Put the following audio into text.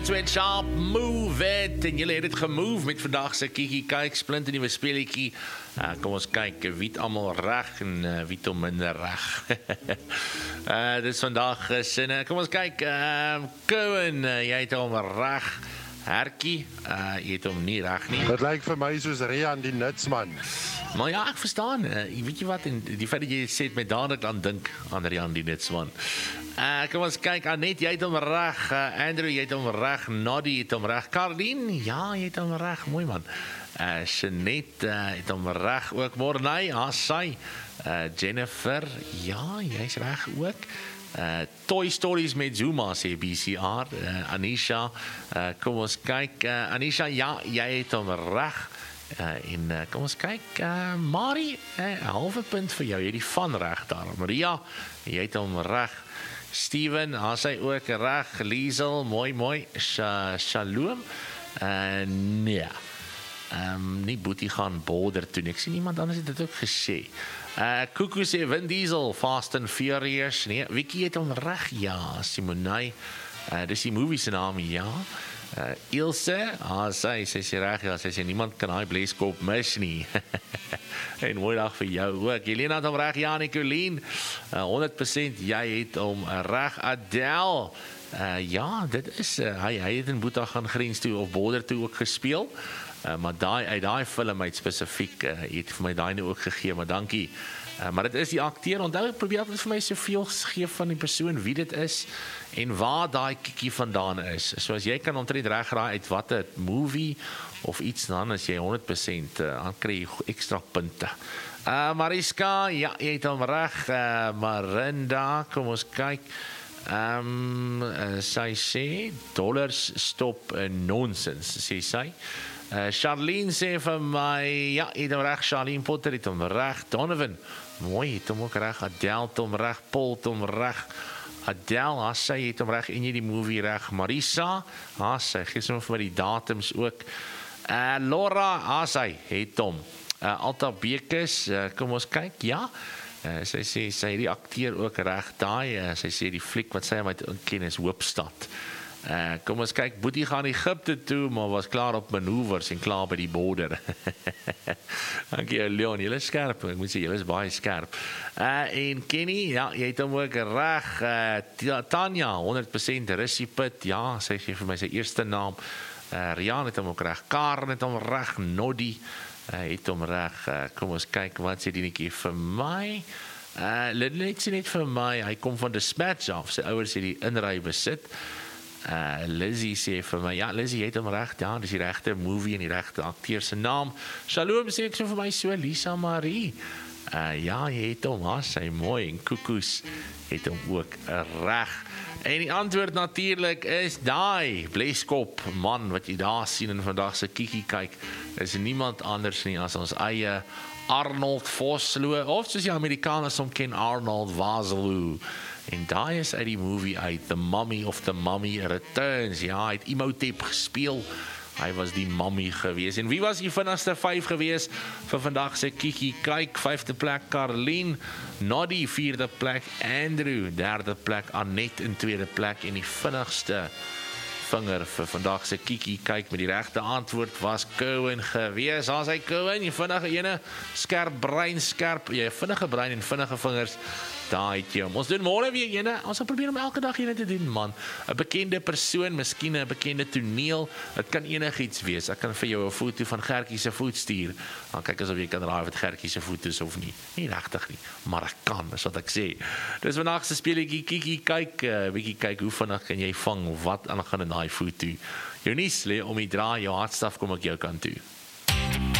Sweat Sharp, Move It, en julle het dit gemove met vandag se Kiki kyk, splinter nuwe speletjie. Kom ons kyk wie het almal reg en wie het hom minder reg. Dis vandag sinne. Kom ons kyk, Cohen, jy het hom reg. Herkie, jy het hom nie reg nie. Dit lyk vir my soos Rian die Nutsman. Maar ja, ek verstaan, weet jy wat, en die feit dat jy sê het my dadelik aan dink aan Rian die Nutsman. Kom ons kyk, Annette, jy het hom reg, Andrew, jy het hom reg, Noddy het hom reg, Carlien, ja, jy het hom reg, mooi man. Jeanette het hom reg ook, Morney, sy, Jennifer, ja, jy is reg ook. Toy Stories met Zuma, sê BCR, Anisha, kom ons kyk, Anisha, ja, jy het hom reg, en kom ons kyk, Marie, halve punt vir jou, jy het die van reg daar, Maria, jy het hom reg, Steven, sy ook reg, Liesel, mooi, Shalom, nee, nie Boetie gaan border toe, ek sien iemand anders het dit ook gesê, Kuku sê Vin Diesel, Fast and Furious, nee, Vicky het hom reg, ja, Simonai, dis die movie se naam, ja, Ilse, sy sê reg, ja, sy sê niemand kan hy bleeskop mis nie, en mooi dag vir jou ook, Helena het hom reg, ja, Nicolien, 100% jy het hom reg, Adele, ja, dit is, hy het in Boeta gaan grens toe, of border toe ook gespeel, maar uit die film uit spesifiek, het vir my die nou ook gegee, maar dankie, maar dit is die akteur, onthou, ek probeer altyd vir my soveel geef van die persoon, wie dit is, en waar die kiekie vandaan is, so as jy kan omtrent regraai uit wat het movie, of iets dan, as jy 100%, dan krijg jy extra punte, Mariska, ja, jy het hom reg, Marinda, kom ons kyk, sy sê, dollars stop nonsens, sê sy, Charlene sê vir my, ja, het hom reg, Charlene Potter het hom reg, Donovan, mooi, het hom ook reg, Adele het hom reg, Paul het hom reg, Adele, sy het hom reg, en jy die movie reg, Marisa, sy, gees hom vir my die datums ook, Laura, sy het hom, Alta Bekes, kom ons kyk, ja, sy sê, sy die akteur ook reg, sy sê die fliek wat sy met ken is Hoopstad, kom ons kyk, Boetie gaan Egypte toe, maar was klaar op manoeuvres en klaar by die border. Dankie jou Leon, jy is skerp, ek moet sê, jy is baie skerp. En Kenny, ja, jy het hom ook reg, Tanya, 100% Rissipit, ja, sy gee vir my sy eerste naam, Rian het hom ook reg, Karen het hom reg, Noddy het hom reg, kom ons kyk, wat sê die netjie vir my, Lidlet sê net vir my, hy kom van Dispatch af, sy ouers sê die inry besit, Lizzie sê vir my, ja, Lizzie het hom reg, ja, dis die regte movie en die regte akteur se naam. Shalom sê ek so vir my so, Lisa Marie, ja, jy het hom, sy mooi, en Koekoes het hom ook reg. En die antwoord natuurlik is die bleskop man wat jy daar sien in vandag se Kiki kyk, is niemand anders nie as ons eie Arnold Vosloo, of soos die Amerikaners hom ken, Arnold Vosloo. En daai is uit die movie uit, The Mummy of the Mummy Returns, ja, hy het Imhotep gespeel, hy was die mummy gewees, en wie was die vinnigste 5 gewees, vir vandag se Kiki kyk, 5de plek Carlien, Noddy 4de plek, Andrew 3de plek, Annette in 2de plek, en die vinnigste vinger vir vandag se Kiki kyk met die regte antwoord was Cohen gewees. As hy Cohen, jy vinnige ene, skerp brein, jy vinnige brein en vinnige vingers, daar het jy hom. Ons doen môre weer ene, ons sal probeer om elke dag ene te doen, man. 'n bekende persoon, miskien 'n bekende toneel, dit kan enigiets wees. Ek kan vir jou 'n foto van Gertjie se voet stuur, dan kyk asof jy kan raai wat Gertjie se voet is of nie. Nie regtig nie, maar ek kan, is wat ek sê. Dis vandag se speletjie Kiki kyk, bietjie kyk hoe vinnig kan jy vang, of wat aangaan in daai foto. Jou nuus lê om die draai, jou hartstaf kom ek jou kant toe.